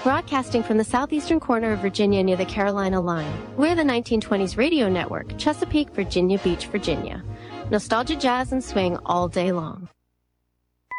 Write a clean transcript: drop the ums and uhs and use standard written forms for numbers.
Broadcasting from the southeastern corner of Virginia near the Carolina line. We're the 1920s radio network, Chesapeake, Virginia Beach, Virginia. Nostalgia, jazz, and swing all day long.